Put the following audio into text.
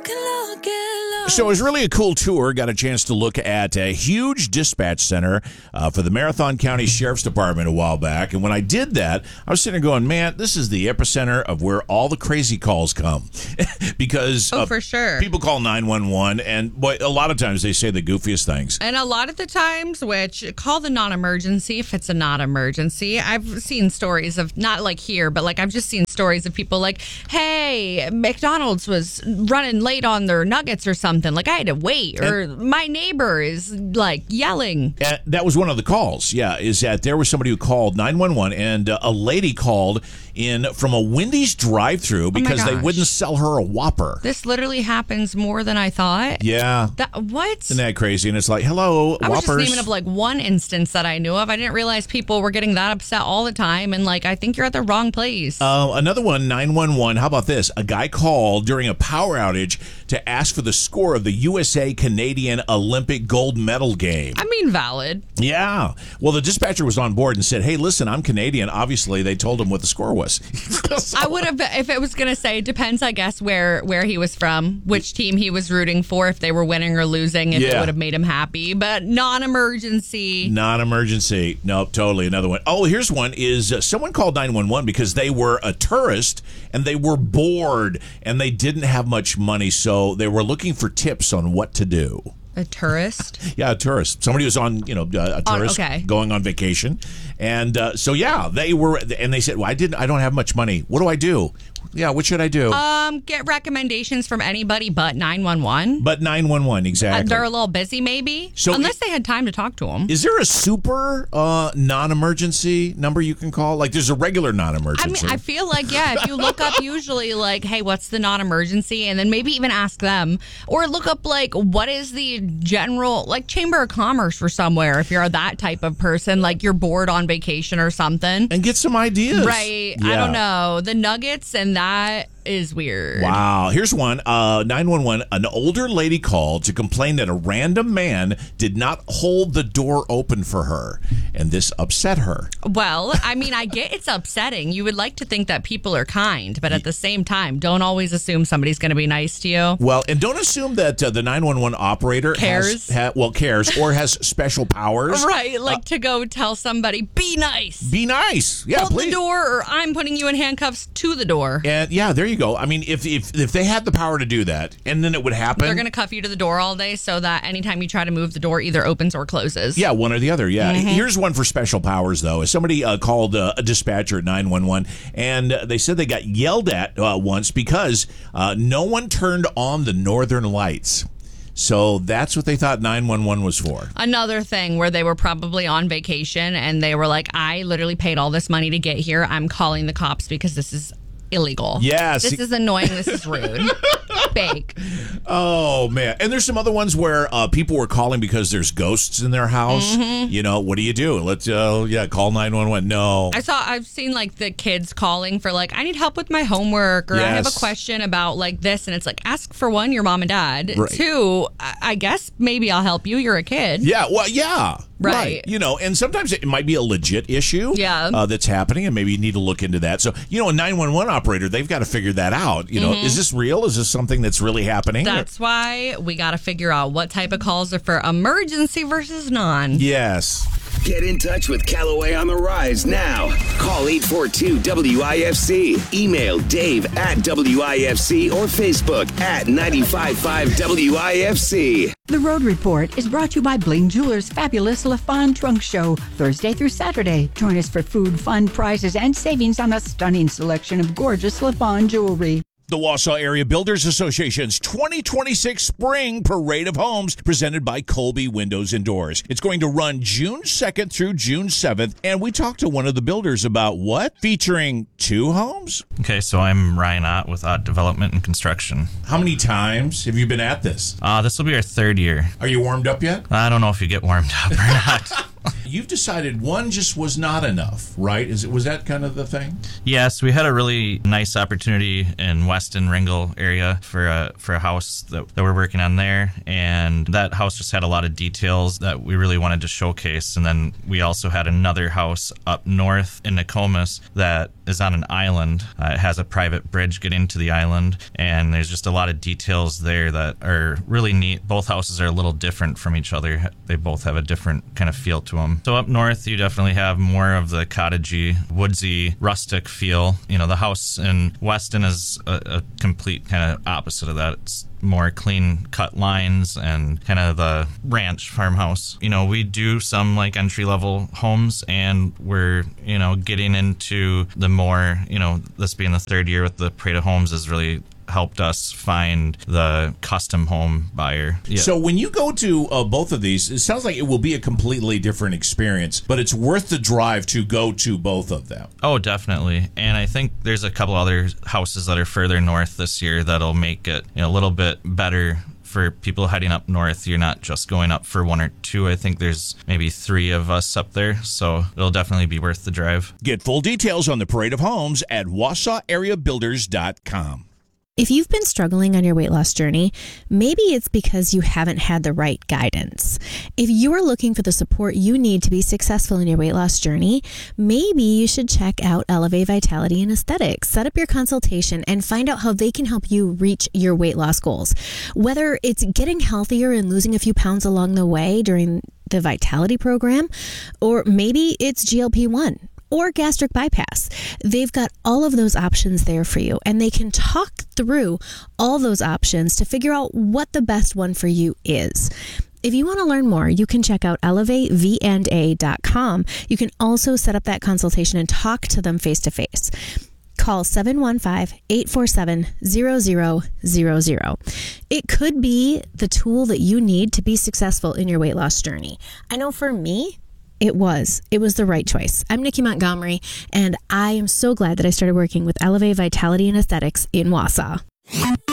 So it was really a cool tour. Got a chance to look at a huge dispatch center for the Marathon County Sheriff's Department a while back. And when I did that, I was sitting there going, man, this is the epicenter of where all the crazy calls come. Because for sure. People call 911, and boy, a lot of times they say the goofiest things. And a lot of the times, which call the non-emergency if it's a non-emergency. I've seen stories of, not like here, but like I've just seen stories of people like, hey, McDonald's was running late on their nuggets or something. Like I had to wait, or my neighbor is like yelling. That was one of the calls. Yeah, is that there was somebody who called 911, and a lady called in from a Wendy's drive-thru because they wouldn't sell her a Whopper. This literally happens more than I thought. Yeah. What? Isn't that crazy? And it's like, hello, I Whoppers. was just naming of like one instance that I knew of. I didn't realize people were getting that upset all the time. And like, I think you're at the wrong place. Another one, 911. How about this? A guy called during a power outage to ask for the score of the USA-Canadian Olympic gold medal game. I mean, valid. Yeah. Well, the dispatcher was on board and said, hey, listen, I'm Canadian. Obviously, they told him what the score was. So, I would have, if it was going to say, it depends, I guess, where he was from, which team he was rooting for, if they were winning or losing, if it would have made him happy. But non-emergency. Non-emergency. Nope, totally. Another one. Oh, here's one is someone called 911 because they were a tourist and they were bored and they didn't have much money, so they were looking for tips on what to do. A tourist? Yeah, a tourist. Somebody was on, a tourist going on vacation. And they were, and they said, well, I don't have much money. What do I do? Yeah, what should I do? Get recommendations from anybody but 911. But 911, exactly. They're a little busy, maybe. So unless they had time to talk to them. Is there a super non-emergency number you can call? Like, there's a regular non-emergency. I mean, I feel like, if you look up usually, like, hey, what's the non-emergency? And then maybe even ask them. Or look up, like, what is the general, like, Chamber of Commerce or somewhere, if you're that type of person, like you're bored on vacation or something. And get some ideas. Right. Yeah. I don't know. The nuggets and that is weird. Wow. Here's one. 911. An older lady called to complain that a random man did not hold the door open for her, and this upset her. Well, I mean, I get it's upsetting. You would like to think that people are kind, but at the same time, don't always assume somebody's going to be nice to you. Well, and don't assume that the 911 operator cares or has special powers. Right. Like to go tell somebody, be nice. Be nice. Yeah, hold please. the door, or I'm putting you in handcuffs to the door. And yeah, there you go. I mean, if they had the power to do that, and then it would happen. They're going to cuff you to the door all day so that anytime you try to move, the door either opens or closes. Yeah, one or the other, yeah. Mm-hmm. Here's one for special powers, though. Somebody called a dispatcher at 911, and they said they got yelled at once because no one turned on the northern lights. So that's what they thought 911 was for. Another thing where they were probably on vacation, and they were like, I literally paid all this money to get here. I'm calling the cops because this is illegal. Yes. This is annoying. This is rude. Fake. Oh, man. And there's some other ones where people were calling because there's ghosts in their house. Mm-hmm. What do you do? Let's, call 911. No. I've seen like the kids calling for like, I need help with my homework, or I have a question about like this. And it's like, ask for one, your mom and dad. Right. Two, I guess maybe I'll help you. You're a kid. Yeah. Well, yeah. Right. And sometimes it might be a legit issue that's happening, and maybe you need to look into that. So, a 911 operator, they've got to figure that out. Is this real? Is this something that's really happening? That's why we got to figure out what type of calls are for emergency versus non. Yes. Get in touch with Callaway on the Rise now. Call 842-WIFC. Email Dave@WIFC or Facebook @955WIFC. The Road Report is brought to you by Bling Jewelers' fabulous LaFawn Trunk Show, Thursday through Saturday. Join us for food, fun, prizes, and savings on a stunning selection of gorgeous LaFawn jewelry. The Wausau Area Builders Association's 2026 Spring Parade of Homes, presented by Colby Windows and Doors. It's going to run June 2nd through June 7th, and we talked to one of the builders about what? Featuring 2 homes? Okay, so I'm Ryan Ott with Ott Development and Construction. How many times have you been at this? This will be our 3rd year. Are you warmed up yet? I don't know if you get warmed up or not. you've decided one just was not enough, right? Was that kind of the thing? Yes, we had a really nice opportunity in Weston Ringel area for a house that we're working on there, and that house just had a lot of details that we really wanted to showcase. And then we also had another house up north in Nokomis that is on an island. It has a private bridge getting to the island, and there's just a lot of details there that are really neat. Both houses are a little different from each other. They both have a different kind of feel to them. So up north, you definitely have more of the cottagey, woodsy, rustic feel. You know, the house in Weston is a complete kind of opposite of that. It's more clean cut lines and kind of the ranch farmhouse. You know, we do some like entry level homes, and we're, you know, getting into the more, you know, this being the third year with the Parade of Homes has really helped us find the custom home buyer. Yeah. So when you go to both of these, it sounds like it will be a completely different experience, but it's worth the drive to go to both of them. Oh, definitely. And I think there's a couple other houses that are further north this year that'll make it, you know, a little bit better for people heading up north. You're not just going up for one or two. I think there's maybe 3 of us up there, so it'll definitely be worth the drive. Get full details on the Parade of Homes at WausauAreaBuilders.com. If you've been struggling on your weight loss journey, maybe it's because you haven't had the right guidance. If you are looking for the support you need to be successful in your weight loss journey, maybe you should check out Elevate Vitality and Aesthetics. Set up your consultation and find out how they can help you reach your weight loss goals. Whether it's getting healthier and losing a few pounds along the way during the Vitality program, or maybe it's GLP-1. or gastric bypass. They've got all of those options there for you, and they can talk through all those options to figure out what the best one for you is. If you want to learn more, you can check out elevateva.com. You can also set up that consultation and talk to them face-to-face. Call 715-847-0000. It could be the tool that you need to be successful in your weight loss journey. I know for me, it was the right choice. I'm Nikki Montgomery, and I am so glad that I started working with Elevate Vitality and Aesthetics in Wausau.